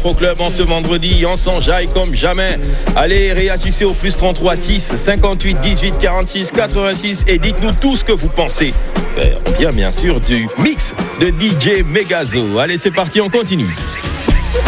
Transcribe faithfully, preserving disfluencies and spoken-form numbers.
l'Afro Club en ce vendredi. On s'enjaille comme jamais. Allez, réagissez au plus trente-trois six cinquante-huit dix-huit quarante-six quatre-vingt-six et dites-nous tout ce que vous pensez. Faire bien, bien sûr, du mix de D J Megazo. Allez, c'est parti, on continue.